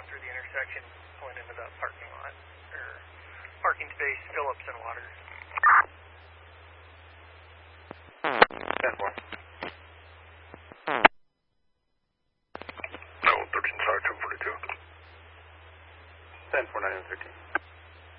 southbound through the intersection, pulling into the parking lot, or parking space, Phillips and Waters. 10-4. No, 13 Sergeant 242. 10-4, 913.